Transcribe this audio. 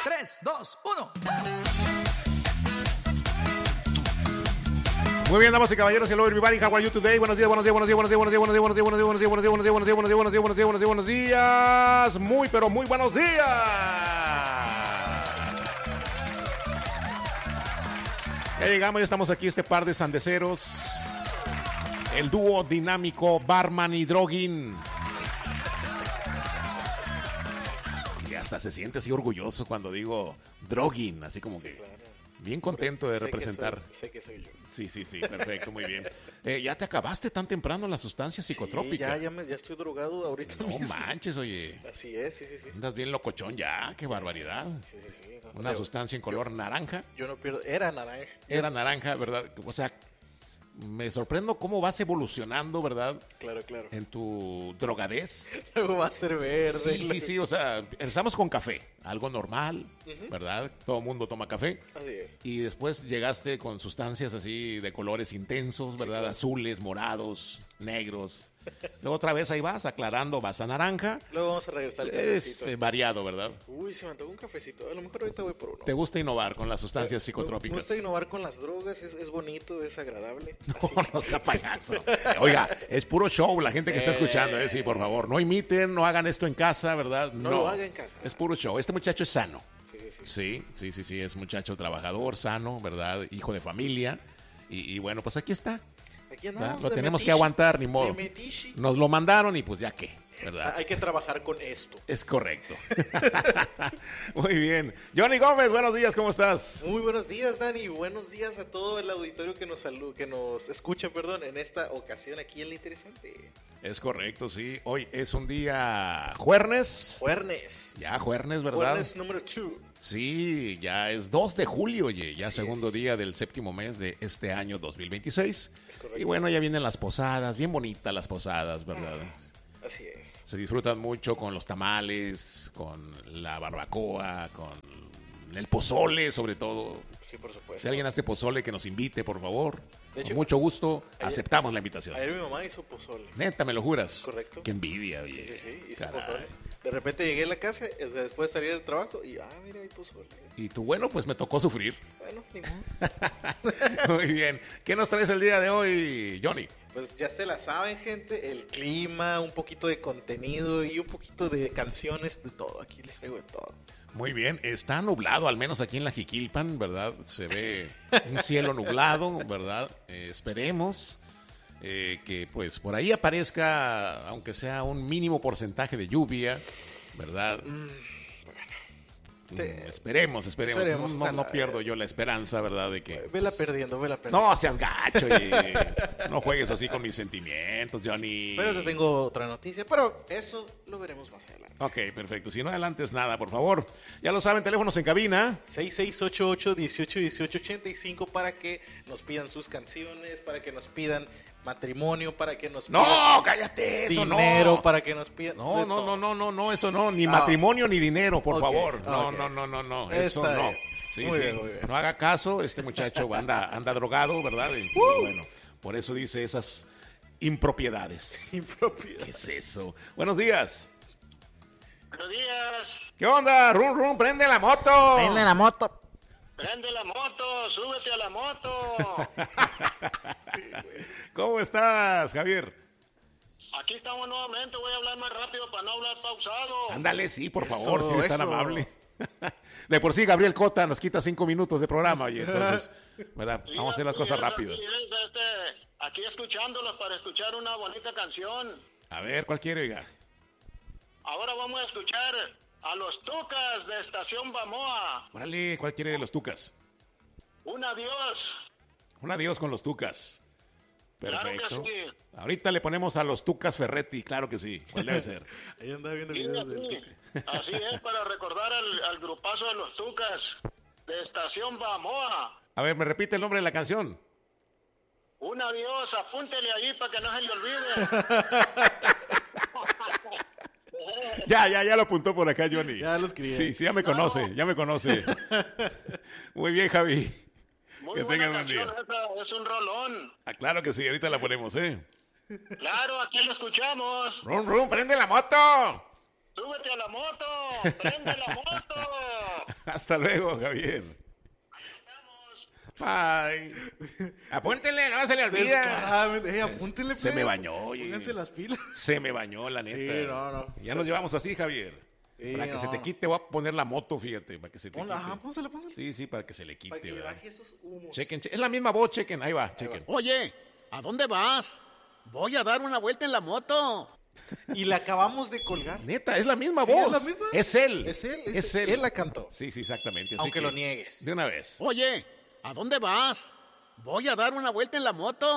3, 2, 1. Muy bien, damas y caballeros, hello everybody, how are you today? Buenos días, buenos días, buenos días, buenos días, buenos días, buenos días, buenos días, buenos días, buenos días, buenos días, buenos días, buenos días, buenos días, buenos días, buenos días, buenos días, muy pero muy buenos días. Ya llegamos, ya estamos aquí este par de sandeceros, el dúo dinámico Barman y Drogin. Y hasta se siente así orgulloso cuando digo Drogin, así como que... Claro. Bien contento de representar. Sé que soy yo. Sí, perfecto, muy bien. ¿Ya te acabaste tan temprano la sustancia psicotrópica? Sí, ya estoy drogado ahorita No mismo. Manches, oye. Así es, sí. Andas bien locochón ya, qué barbaridad. Sí. No, una sustancia en color naranja. Yo no pierdo, era naranja. Era naranja, ¿verdad? O sea, me sorprendo cómo vas evolucionando, ¿verdad? Claro. En tu drogadez. Luego va a ser verde. Sí, o sea, empezamos con café, algo normal, ¿verdad? Todo el mundo toma café. Así es. Y después llegaste con sustancias así de colores intensos, ¿verdad? Sí, claro. Azules, morados, negros. Luego otra vez ahí vas aclarando, vas a naranja. Luego vamos a regresar al cafecito. Es variado, ¿verdad? Uy, se me antojó un cafecito. A lo mejor ahorita voy por uno. ¿Te gusta innovar con las sustancias psicotrópicas? Me gusta innovar con las drogas, es bonito, es agradable. No sea payaso. Oiga, es puro show la gente que está escuchando, sí, por favor. No imiten, no hagan esto en casa, ¿verdad? No lo hagan en casa. Es puro show. Este muchacho es sano. Sí. Sí, es muchacho trabajador, sano, ¿verdad? Hijo de familia. Y bueno, pues aquí está. Aquí andamos, lo tenemos que aguantar, ni modo. Nos lo mandaron y pues ya qué, ¿verdad? Hay que trabajar con esto. Es correcto. Muy bien. Johnny Gómez, buenos días, ¿cómo estás? Muy buenos días, Dani. Buenos días a todo el auditorio que nos escucha, en esta ocasión aquí en La Interesante. Es correcto, sí. Hoy es un día jueves. Ya jueves, ¿verdad? Jueves número 2. Sí, ya es 2 de julio, oye, ya segundo día del séptimo mes de este año 2026. Es correcto. Y bueno, ya vienen las posadas, bien bonitas las posadas, ¿verdad? Así es. Se disfrutan mucho con los tamales, con la barbacoa, con el pozole, sobre todo. Sí, por supuesto. Si alguien hace pozole, que nos invite, por favor. De hecho, con mucho gusto, aceptamos la invitación. Ayer mi mamá hizo pozole. Neta, ¿me lo juras? Correcto. Qué envidia, oye. Sí, hizo pozole. De repente llegué a la casa, después de salir del trabajo, y mira, hay pozole. Y tú, bueno, pues me tocó sufrir. Bueno, ni modo. Muy bien. ¿Qué nos traes el día de hoy, Johnny? Pues ya se la saben, gente, el clima, un poquito de contenido y un poquito de canciones, de todo. Aquí les traigo de todo. Muy bien, está nublado, al menos aquí en la Jiquilpan, ¿verdad? Se ve un cielo nublado, ¿verdad? Esperemos que pues por ahí aparezca, aunque sea un mínimo porcentaje de lluvia, ¿verdad? Esperemos. No pierdo yo la esperanza, ¿verdad? De que... Vela perdiendo. No seas gacho y no juegues así con mis sentimientos, Johnny. Pero te tengo otra noticia, pero eso lo veremos más adelante. Ok, perfecto. Si no adelantes nada, por favor. Ya lo saben, teléfonos en cabina. 6688-1818-85 para que nos pidan sus canciones, para que nos pidan matrimonio, para que nos pidan... ¡No, cállate! Eso dinero, para que nos pidan... No, eso no. Ni matrimonio ni dinero, por favor. No. Eso no. Sí. Bien. No haga caso, este muchacho anda drogado, ¿verdad? Y bueno, por eso dice esas impropiedades. ¿Qué es eso? Buenos días. Buenos días. ¿Qué onda? Rum, prende la moto. Prende la moto, súbete a la moto. ¿Cómo estás, Javier? Aquí estamos nuevamente, voy a hablar más rápido para no hablar pausado. Ándale, sí, por favor, si eres tan amable. De por sí, Gabriel Cota nos quita 5 minutos de programa, oye, entonces, ¿verdad? Vamos a hacer las cosas rápido. Aquí escuchándolos para escuchar una bonita canción. A ver, ¿cuál quiere, oiga? Ahora vamos a escuchar a los Tucas de Estación Bamoa. Órale, ¿cuál quiere de los Tucas? Un adiós. Un adiós con los Tucas. Perfecto. Claro que sí. Ahorita le ponemos a los Tucas Ferretti, claro que sí. ¿Cuál debe ser? Ahí andaba viendo videos del Tuca. Así es, para recordar al grupazo de los Tucas de Estación Bamoa. A ver, ¿me repite el nombre de la canción? Un adiós, apúntele ahí para que no se le olvide. Ya lo apuntó por acá, Johnny. Ya lo escribí. Sí, ya me conoce. Muy bien, Javi. Muy que buena tengan un día. canción, es un rolón. Claro que sí, ahorita la ponemos, Claro, aquí lo escuchamos. Rum, prende la moto. Súbete a la moto, prende la moto. Hasta luego, Javier. Bye. Apúntenle, no se le olvida. Descaradamente. Apúntenle, Se me pues. bañó, oye. Pónganse las pilas. Se me bañó, la neta. Sí, no. Ya nos llevamos así, Javier. Sí, Para que no. se te quite, voy a poner la moto, fíjate, para que se te Ponla, quite. ajá, pónsela. Sí, para que se le quite, Para que le ¿verdad? baje esos humos. Chequen, es la misma voz, chequen, ahí va, chequen. Oye, ¿a dónde vas? Voy a dar una vuelta en la moto. Y la acabamos de colgar. Neta, es la misma Sí, voz. es la misma. Es él. Es él. Él la cantó. Sí, exactamente. Así Aunque lo niegues. De una vez. Oye, ¿a dónde vas? Voy a dar una vuelta en la moto.